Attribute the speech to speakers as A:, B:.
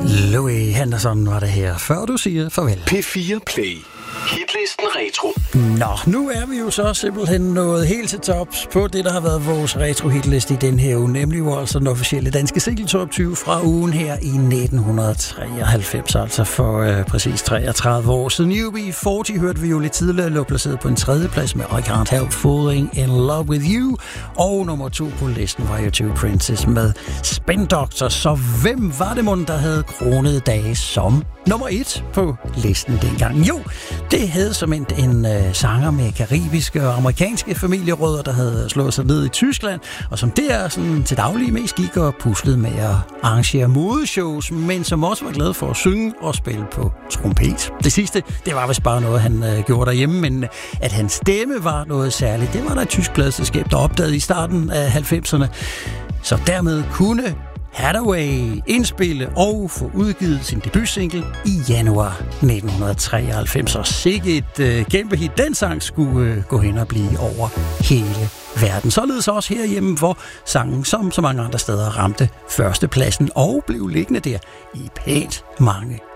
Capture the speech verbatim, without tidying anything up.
A: Louis Henderson var det her, før du siger farvel.
B: P fire Play. Hitlisten Retro.
A: Nå, nu er vi jo så simpelthen nået helt til tops på det, der har været vores retro-hitliste i den her uge, nemlig jo altså den officielle danske single top tyve fra ugen her i nitten treoghalvfems, altså for øh, præcis treogtredive år siden. U B fyrre hørte vi jo lidt tidligere, lå placeret på en tredje plads med I Can't Help Falling in Love with You, og nummer to på listen var jo to Princess med Spin Doctor. Så hvem var det mon, der havde kronede dage som nummer et på listen dengang? Jo, det havde som en, en øh, sanger med karibiske og amerikanske familierødder, der havde slået sig ned i Tyskland, og som der sådan, til daglig mest gik og puslede med at arrangere modeshows, men som også var glad for at synge og spille på trompet. Det sidste, det var vist bare noget, han øh, gjorde derhjemme, men at hans stemme var noget særligt, det var der et tysk pladeselskab, der opdagede i starten af halvfemserne. Så dermed kunne Hathaway indspille og få udgivet sin debutsingle i januar nitten treoghalvfems, og sikke et øh, kæmpe hit. Den sang skulle øh, gå hen og blive over hele verden. Således også herhjemme, hvor sangen som så mange andre steder ramte førstepladsen og blev liggende der i pænt mange